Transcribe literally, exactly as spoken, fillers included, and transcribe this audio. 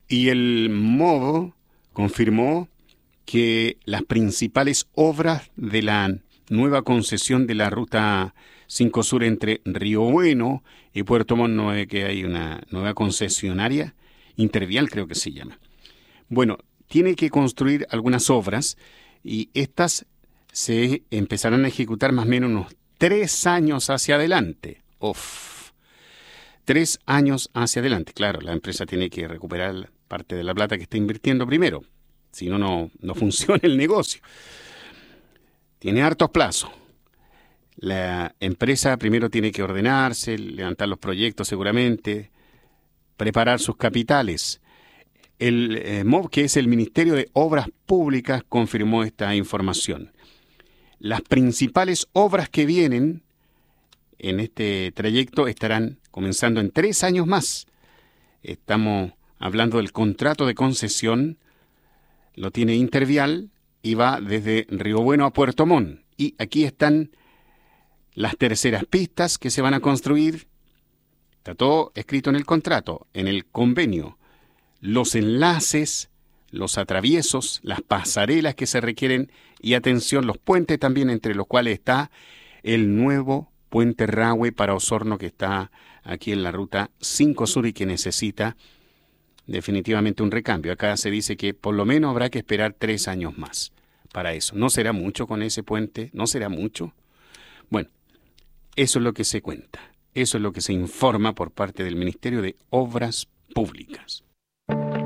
Y el M O V confirmó que las principales obras de la nueva concesión de la Ruta cinco Sur entre Río Bueno y Puerto Montt, no es que hay una nueva concesionaria, Intervial creo que se llama. Bueno, tiene que construir algunas obras y estas se empezarán a ejecutar más o menos unos tres años hacia adelante. Uf, tres años hacia adelante. Claro, la empresa tiene que recuperar parte de la plata que está invirtiendo primero. Si no, no, no funciona el negocio. Tiene hartos plazos. La empresa primero tiene que ordenarse, levantar los proyectos seguramente, preparar sus capitales. El eh, M O V, que es el Ministerio de Obras Públicas, confirmó esta información. Las principales obras que vienen en este trayecto estarán comenzando en tres años más. Estamos hablando del contrato de concesión, lo tiene Intervial y va desde Río Bueno a Puerto Montt. Y aquí están las terceras pistas que se van a construir. Está todo escrito en el contrato, en el convenio. Los enlaces, los atraviesos, las pasarelas que se requieren y, atención, los puentes también, entre los cuales está el nuevo puente Rahue para Osorno, que está aquí en la Ruta cinco Sur y que necesita definitivamente un recambio. Acá se dice que por lo menos habrá que esperar tres años más para eso. ¿No será mucho con ese puente? ¿No será mucho? Bueno, eso es lo que se cuenta. Eso es lo que se informa por parte del Ministerio de Obras Públicas.